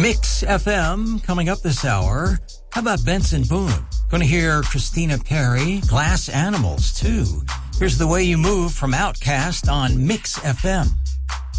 Mix FM coming up this hour. How about Benson Boone? Going to hear Christina Perri, Glass Animals too. Here's The Way You Move from Outkast on Mix FM.